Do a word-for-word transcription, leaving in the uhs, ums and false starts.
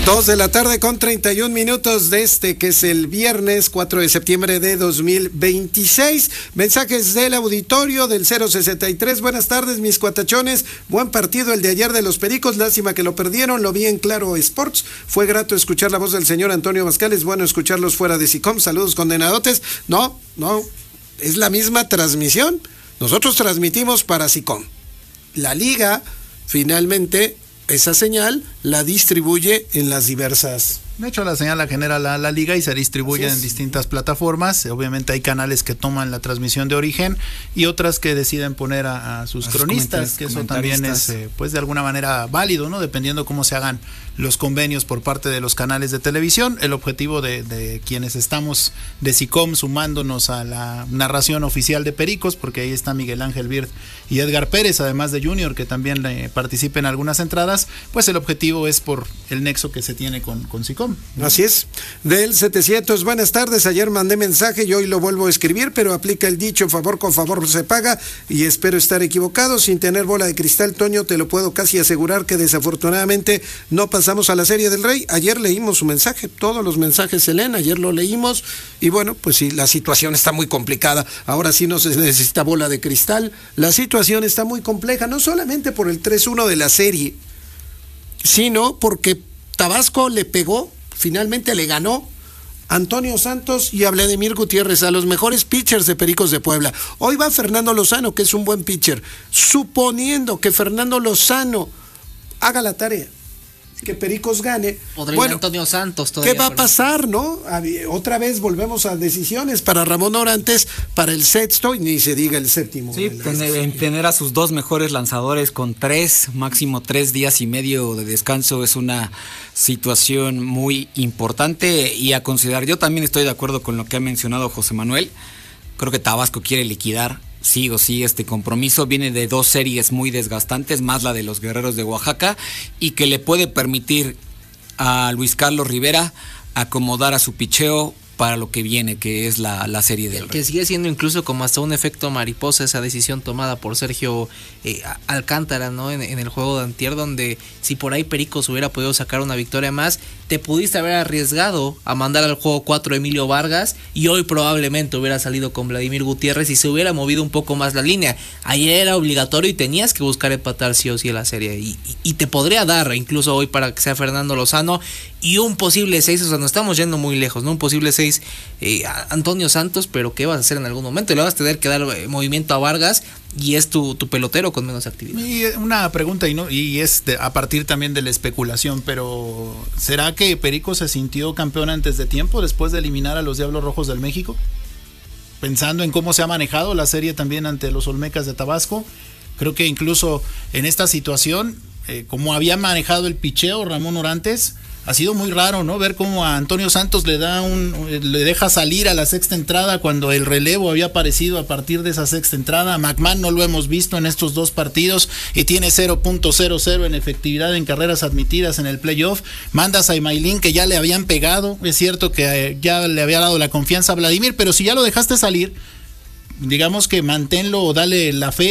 Dos de la tarde con treinta y un minutos de este, que es el viernes cuatro de septiembre de dos mil veintiséis. Mensajes del auditorio del cero sesenta y tres. Buenas tardes, mis cuatachones. Buen partido el de ayer de los Pericos. Lástima que lo perdieron. Lo vi en Claro Sports. Fue grato escuchar la voz del señor Antonio Mascal. Es bueno escucharlos fuera de SICOM. Saludos, condenadotes. No, no. Es la misma transmisión. Nosotros transmitimos para SICOM. La liga, finalmente, esa señal la distribuye en las diversas. De hecho, la señal la genera la, la liga y se distribuye en distintas plataformas. Obviamente hay canales que toman la transmisión de origen y otras que deciden poner a, a sus a cronistas, que eso también es, eh, pues de alguna manera válido, ¿no? Dependiendo cómo se hagan los convenios por parte de los canales de televisión. El objetivo de, de quienes estamos de SICOM sumándonos a la narración oficial de Pericos, porque ahí está Miguel Ángel Bird y Edgar Pérez, además de Junior, que también eh, participa en algunas entradas, pues el objetivo es por el nexo que se tiene con, con SICOM. Así es. Del setecientos, buenas tardes. Ayer mandé mensaje y hoy lo vuelvo a escribir, pero aplica el dicho: favor con favor se paga, y espero estar equivocado. Sin tener bola de cristal, Toño, te lo puedo casi asegurar que desafortunadamente no pasamos a la Serie del Rey. Ayer leímos su mensaje, todos los mensajes se leen, ayer lo leímos, y bueno, pues sí, la situación está muy complicada. Ahora sí no se necesita bola de cristal. La situación está muy compleja, no solamente por el tres uno de la serie, sino porque Tabasco le pegó, finalmente le ganó Antonio Santos y a Vladimir Gutiérrez, a los mejores pitchers de Pericos de Puebla. Hoy va Fernando Lozano, que es un buen pitcher. Suponiendo que Fernando Lozano haga la tarea, que Pericos gane, podría bueno, Antonio Santos ¿qué va a pasar, no? Otra vez volvemos a decisiones para Ramón Orantes, para el sexto, y ni se diga el séptimo. Sí, tener, tener a sus dos mejores lanzadores con tres, máximo tres días y medio de descanso es una situación muy importante y a considerar. Yo también estoy de acuerdo con lo que ha mencionado José Manuel. Creo que Tabasco quiere liquidar sí o sí este compromiso. Viene de dos series muy desgastantes, más la de los Guerreros de Oaxaca, y que le puede permitir a Luis Carlos Rivera acomodar a su picheo para lo que viene, que es la, la Serie del Rey. Que sigue siendo incluso como hasta un efecto mariposa esa decisión tomada por Sergio eh, Alcántara, ¿no? En, en el juego de antier, donde si por ahí Pericos hubiera podido sacar una victoria más, te pudiste haber arriesgado a mandar al juego cuatro a Emilio Vargas y hoy probablemente hubiera salido con Vladimir Gutiérrez y se hubiera movido un poco más la línea. Ayer era obligatorio y tenías que buscar empatar sí o sí en la serie, y, y, y te podría dar incluso hoy para que sea Fernando Lozano y un posible seis, o sea, nos estamos yendo muy lejos, ¿no? Un posible seis eh, Antonio Santos, pero ¿qué vas a hacer en algún momento? Le vas a tener que dar eh, movimiento a Vargas y es tu, tu pelotero con menos actividad. Y una pregunta, y no y es de, a partir también de la especulación, pero ¿será que Perico se sintió campeón antes de tiempo después de eliminar a los Diablos Rojos del México? Pensando en cómo se ha manejado la serie también ante los Olmecas de Tabasco, creo que incluso en esta situación, eh, como había manejado el picheo Ramón Orantes, ha sido muy raro, ¿no? Ver cómo a Antonio Santos le da un, le deja salir a la sexta entrada cuando el relevo había aparecido a partir de esa sexta entrada. A McMahon no lo hemos visto en estos dos partidos y tiene cero punto cero cero en efectividad en carreras admitidas en el playoff. Mandas a Imailín, que ya le habían pegado, es cierto que ya le había dado la confianza a Vladimir, pero si ya lo dejaste salir, digamos que manténlo o dale la fe